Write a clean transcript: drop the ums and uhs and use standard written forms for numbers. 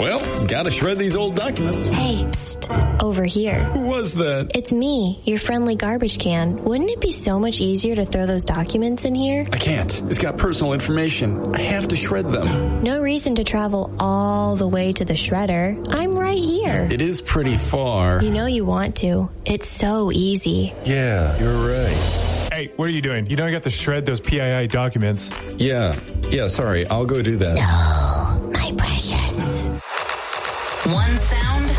Well, gotta shred these old documents. Hey, psst, over here. Who was that? It's me, your friendly garbage can. Wouldn't it be so much easier to throw those documents in here? I can't. It's got personal information. I have to shred them. No reason to travel all the way to the shredder. I'm right here. It is pretty far. You know you want to. It's so easy. Yeah, you're right. Hey, what are you doing? You know I got to shred those PII documents. Yeah, sorry. I'll go do that. No.